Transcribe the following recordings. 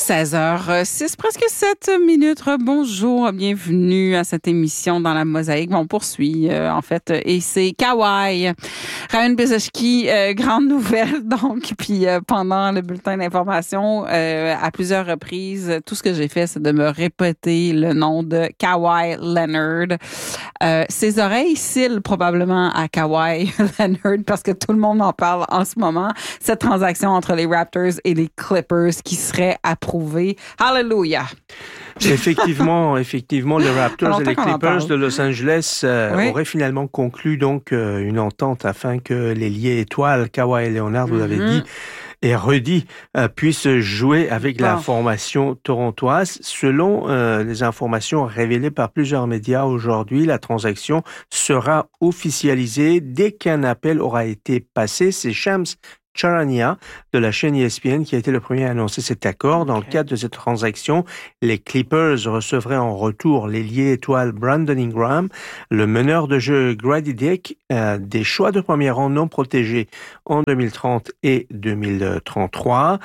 16h06, presque 7 minutes. Bonjour, bienvenue à cette émission dans la mosaïque. Bon, on poursuit, en fait, et c'est Kawhi. Ryan Bezosky, grande nouvelle, donc. Puis pendant le bulletin d'information, à plusieurs reprises, tout ce que j'ai fait, c'est de me répéter le nom de Kawhi Leonard. Ses oreilles cillent probablement à Kawhi Leonard parce que tout le monde en parle en ce moment. Cette transaction entre les Raptors et les Clippers qui serait approuvée. Hallelujah! Effectivement, les Raptors et les Clippers de Los Angeles auraient finalement conclu donc une entente afin que l'ailier étoile Kawhi Leonard, vous l'avez dit, et redit, puisse jouer avec la formation torontoise. Selon les informations révélées par plusieurs médias aujourd'hui, la transaction sera officialisée dès qu'un appel aura été passé. C'est Shams Charania de la chaîne ESPN qui a été le premier à annoncer cet accord. Dans le cadre de cette transaction, les Clippers recevraient en retour l'ailier étoile Brandon Ingram, le meneur de jeu Grady Dick, des choix de premier rang non protégés en 2030 et 2033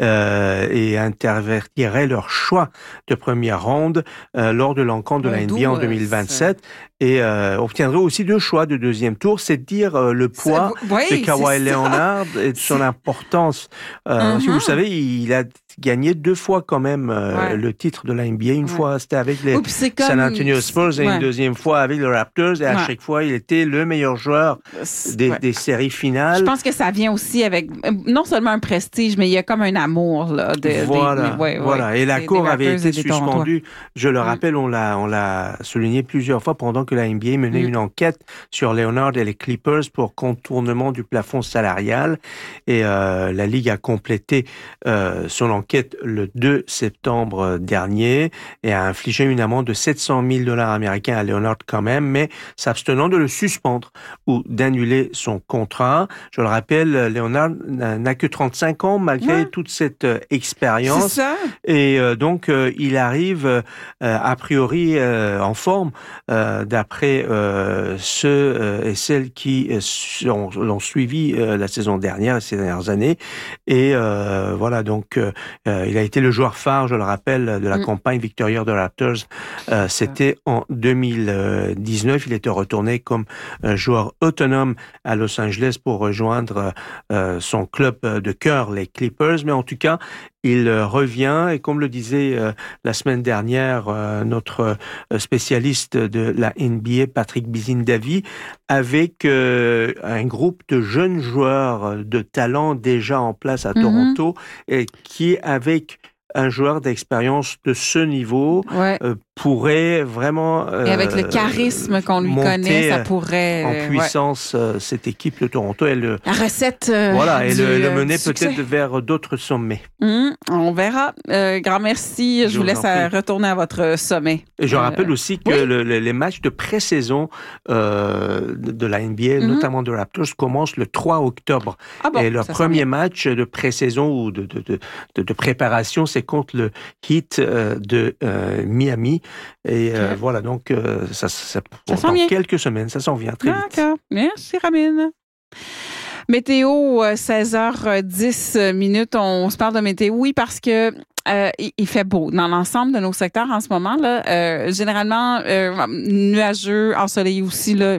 et intervertiraient leur choix de première ronde lors de l'encontre de la NBA en 2027 et obtiendraient aussi 2 choix de deuxième tour. C'est dire le poids de Kawhi Leonard et de son importance. Si vous savez, il a gagné 2 fois quand même le titre de la NBA. Une fois, c'était avec les San Antonio Spurs et une deuxième fois avec les Raptors. Et à chaque fois, il était le meilleur joueur des séries finales. Je pense que ça vient aussi avec non seulement un prestige, mais il y a comme un amour. Là, voilà. Et la cour avait été suspendue. Je le rappelle, on l'a souligné plusieurs fois pendant que la NBA menait une enquête sur Leonard et les Clippers pour contournement du plafond salarial. Et la Ligue a complété son enquête le 2 septembre dernier et a infligé une amende de $700 000 américains à Leonard quand même, mais s'abstenant de le suspendre ou d'annuler son contrat. Je le rappelle, Leonard n'a que 35 ans malgré toute cette expérience. C'est ça. Et donc, il arrive a priori en forme d'après ceux et celles qui l'ont suivi la saison dernière et ces dernières années. Et voilà, donc il a été le joueur phare, je le rappelle, de la campagne victorieuse de Raptors. C'était en 2019. Il était retourné comme joueur autonome à Los Angeles pour rejoindre son club de cœur, les Clippers. Mais en tout cas, il revient et comme le disait la semaine dernière notre spécialiste de la NBA, Patrick Bizindavi, avec un groupe de jeunes joueurs de talent déjà en place à Toronto et qui, avec un joueur d'expérience de ce niveau, pourrait vraiment et avec le charisme qu'on lui connaît, ça pourrait en puissance cette équipe de Toronto. La recette et le mener peut-être vers d'autres sommets. On verra. Grand merci. Je vous laisse retourner à votre sommet. Et je rappelle aussi que les matchs de pré-saison de la NBA, notamment de Raptors, commencent le 3 octobre. Et leur premier match de pré-saison ou de préparation, c'est contre le Heat de Miami. Et voilà, donc ça dans quelques semaines, ça s'en vient très vite. D'accord. Merci, Ramine. Météo, 16h10. On se parle de météo, oui, parce que il fait beau dans l'ensemble de nos secteurs en ce moment là. Généralement nuageux, ensoleillé aussi là.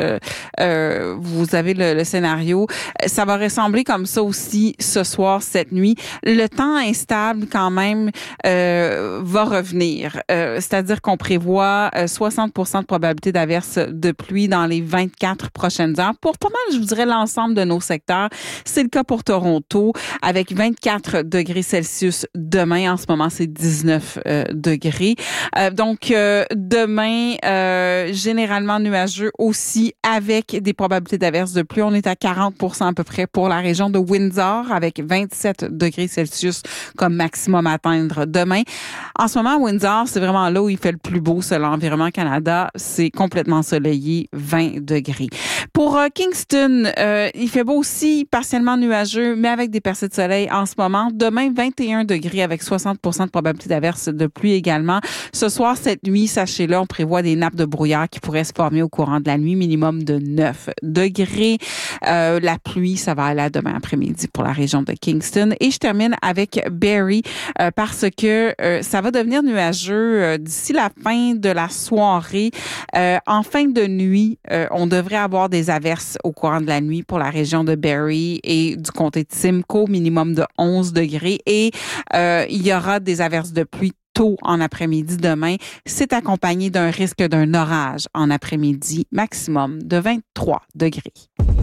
Vous avez le scénario. Ça va ressembler comme ça aussi ce soir, cette nuit. Le temps instable quand même va revenir. C'est-à-dire qu'on prévoit 60% de probabilité d'averse de pluie dans les 24 prochaines heures. Pour pas mal, je vous dirais, l'ensemble de nos secteurs. C'est le cas pour Toronto avec 24 degrés Celsius demain. En ce moment, c'est 19 degrés. Donc, demain, généralement nuageux aussi avec des probabilités d'averse de pluie. On est à 40% à peu près pour la région de Windsor avec 27 degrés Celsius comme maximum à atteindre demain. En ce moment, Windsor, c'est vraiment là où il fait le plus beau selon Environnement Canada. C'est complètement ensoleillé, 20 degrés. Pour Kingston, il fait beau aussi, partiellement nuageux, mais avec des percées de soleil en ce moment. Demain, 21 degrés avec 60% de probabilité d'averse de pluie également. Ce soir, cette nuit, sachez-le, on prévoit des nappes de brouillard qui pourraient se former au courant de la nuit, minimum de 9 degrés. La pluie, ça va aller demain après-midi pour la région de Kingston. Et je termine avec Barrie parce que ça va devenir nuageux d'ici la fin de la soirée. En fin de nuit, on devrait avoir des averses au courant de la nuit pour la région de Barrie et du comté de Simcoe, minimum de 11 degrés. Et il y aura des averses de pluie tôt en après-midi demain. C'est accompagné d'un risque d'un orage en après-midi, maximum de 23 degrés.